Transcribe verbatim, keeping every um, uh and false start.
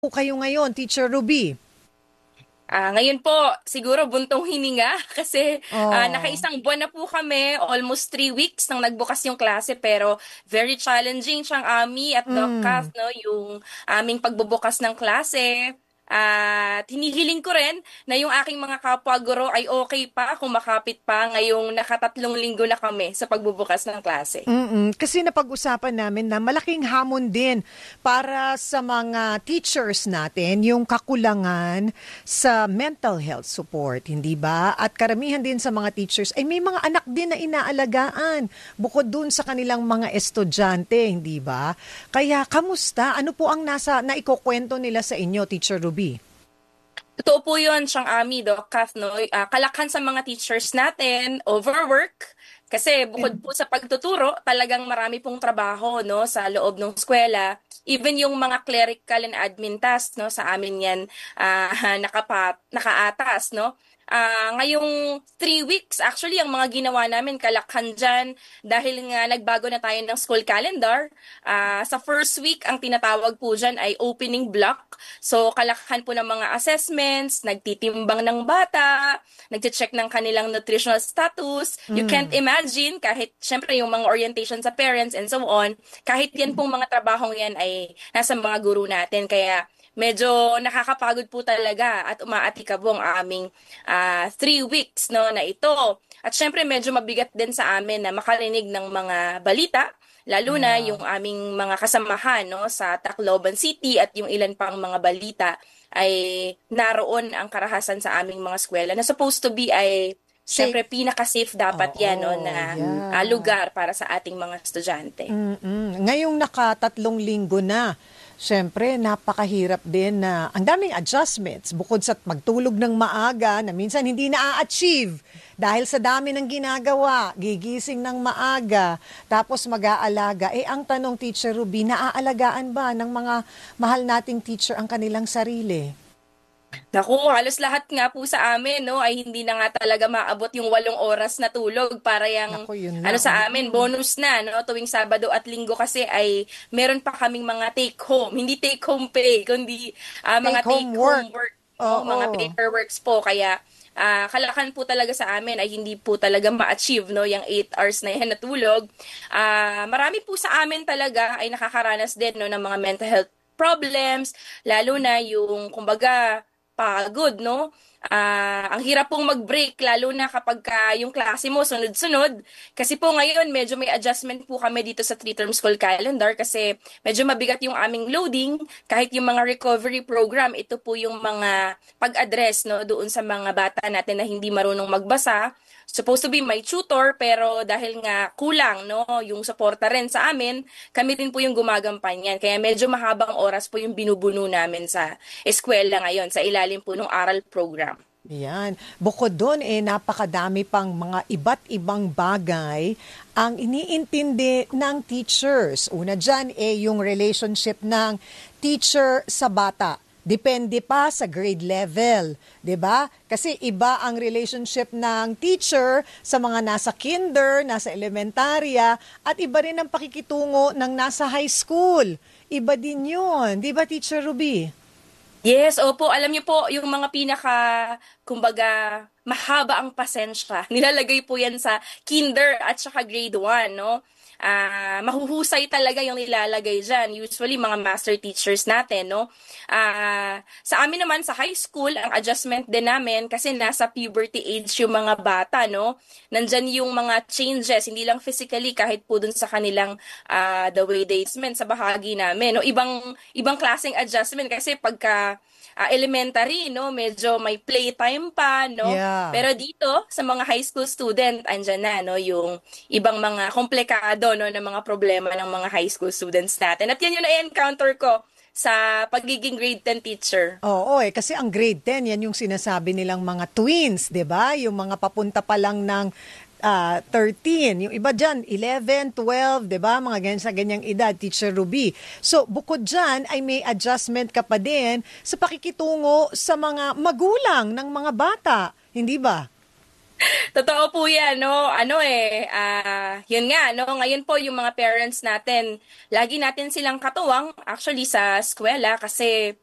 po kayo ngayon, Teacher Ruby? Ah, ngayon po, siguro buntong hininga kasi ah, Oh. nakaisang buwan na po kami, almost three weeks nang nagbukas yung klase pero very challenging siyang Ami at Doc Kath, Mm. no, yung aming pagbubukas ng klase. At hinihiling ko rin na yung aking mga kapwa-guro ay okay pa, kumakapit pa ngayong nakatatlong linggo na kami sa pagbubukas ng klase. Mm, kasi napag-usapan namin na malaking hamon din para sa mga teachers natin yung kakulangan sa mental health support, hindi ba? At karamihan din sa mga teachers ay may mga anak din na inaalagaan bukod dun sa kanilang mga estudyante, hindi ba? Kaya kamusta? Ano po ang nasa naikukwento nila sa inyo, Teacher Ruby? Totoo po yun, siyang Ami, Doc Kath, no? Ah, kalakhan sa mga teachers natin, overwork, kasi bukod po sa pagtuturo, talagang marami pong trabaho, no, sa loob ng eskwela. Even yung mga clerical and admin tasks, no, sa amin yan ah, nakapat, nakaatas, no? Ah, ngayong three weeks, actually, ang mga ginawa namin, kalakhan dyan, dahil nga nagbago na tayo ng school calendar. Ah, sa first week, ang tinatawag po dyan ay opening block. So, kalakhan po ng mga assessments, nagtitimbang ng bata, nagche-check ng kanilang nutritional status. You can't Mm. imagine, kahit syempre yung mga orientation sa parents and so on, kahit yan pong mga trabahong yan ay nasa mga guru natin. Kaya medyo nakakapagod po talaga at umaatikabo ang aming ah, three weeks no, na ito. At syempre medyo mabigat din sa amin na makarinig ng mga balita, lalo na Yeah. yung aming mga kasamahan no, sa Tacloban City at yung ilan pang mga balita ay naroon ang karahasan sa aming mga eskwela na supposed to be ay Safe. syempre pinaka-safe dapat yan no, Oo, na ah, yeah. lugar para sa ating mga estudyante. Mm. Ngayong nakatatlong linggo na, siyempre napakahirap din na ang daming adjustments bukod sa magtulog ng maaga na minsan hindi na-achieve dahil sa dami ng ginagawa, gigising ng maaga, tapos mag-aalaga. Eh ang tanong, Teacher Ruby, naaalagaan ba ng mga mahal nating teacher ang kanilang sarili? Naku, halos lahat nga po sa amin, no, ay hindi na nga talaga maabot yung walong oras na tulog para yung, Naku, yun na. ano sa amin, Mm. bonus na, no, tuwing Sabado at Linggo kasi ay meron pa kaming mga take home, hindi take home pay, kundi ah, Take mga take home home work. work, no, mga Oo. paperworks po, kaya ah, kalakan po talaga sa amin ay hindi po talaga ma-achieve, no, yung eight hours na yan na tulog. Ah, marami po sa amin talaga ay nakakaranas din, no, ng mga mental health problems, lalo na yung, kumbaga, pagod, no? Ah, ang hirap pong mag-break lalo na kapag ka yung klase mo sunod-sunod. Kasi po ngayon medyo may adjustment po kami dito sa three-term school calendar kasi medyo mabigat yung aming loading. Kahit yung mga recovery program, ito po yung mga pag-address no doon sa mga bata natin na hindi marunong magbasa. Supposed to be may tutor pero dahil nga kulang no yung suporta rin sa amin, kami din po yung gumagampanyan. Kaya medyo mahabang oras po yung binubuno namin sa eskwela ngayon sa ilalim po ng aral program. Yan. Bukod doon, eh, napakadami pang mga iba't ibang bagay ang iniintindi ng teachers. Una dyan, eh, yung relationship ng teacher sa bata. Depende pa sa grade level, 'di ba? Kasi iba ang relationship ng teacher sa mga nasa kinder, nasa elementarya, at iba rin ang pakikitungo ng nasa high school. Iba din 'yun, 'di ba, Teacher Ruby? Yes, opo. Alam niyo po, yung mga pinaka, kumbaga, mahaba ang pasensya. Nilalagay po yan sa kinder at saka grade one, no? Ah, mahuhusay talaga yung nilalagay dyan. Usually, mga master teachers natin, no? Ah, sa amin naman, sa high school, ang adjustment din namin, kasi nasa puberty age yung mga bata, no? Nandyan yung mga changes, hindi lang physically, kahit po dun sa kanilang ah, the way they spend sa bahagi namin, no? Ibang, ibang klaseng adjustment kasi pagka ah, elementary, no? Medyo may playtime pa, no? Yeah. Pero dito, sa mga high school student, andyan na, no? Yung ibang mga komplikado, no? ng mga problema ng mga high school students natin. At yan yung na-encounter ko sa pagiging grade ten teacher. Oo, eh, kasi ang grade ten, yan yung sinasabi nilang mga twins, 'di ba? Yung mga papunta pa lang ng ah, thirteen. Yung iba dyan, eleven, twelve, 'di ba? Mga ganyan sa ganyang edad, Teacher Ruby. So, bukod dyan, ay may adjustment ka pa din sa pakikitungo sa mga magulang ng mga bata. Hindi ba? Totoo po yan, no? Ano eh, ah, yun nga, no? Ngayon po yung mga parents natin, lagi natin silang katuwang actually sa eskwela kasi